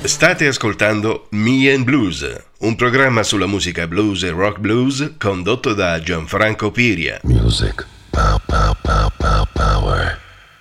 State ascoltando Me and Blues, un programma sulla musica blues e rock blues condotto da Gianfranco Piria. Music